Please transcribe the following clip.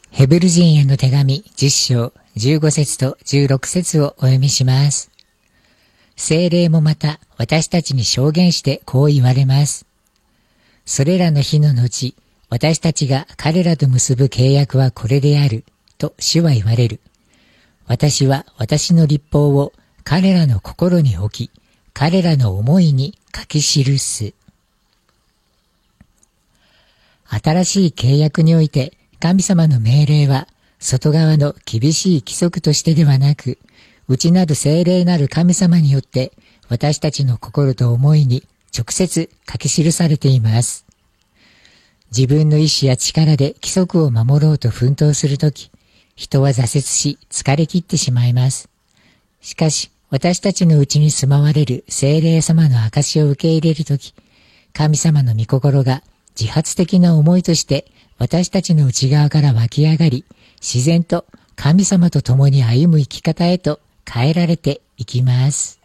ヘブル人への手紙10章15節と16節をお読みします。聖霊もまた私たちに証言してこう言われます。それらの日の後、私たちが彼らと結ぶ契約はこれである、と主は言われる。私は私の律法を彼らの心に置き、彼らの思いに書き記す。新しい契約において神様の命令は外側の厳しい規則としてではなく、内なる聖霊なる神様によって私たちの心と思いに直接書き記されています。自分の意志や力で規則を守ろうと奮闘するとき、人は挫折し疲れ切ってしまいます。しかし私たちのうちに住まわれる聖霊様の証を受け入れるとき、神様の御心が自発的な思いとして私たちの内側から湧き上がり、自然と神様と共に歩む生き方へと変えられていきます。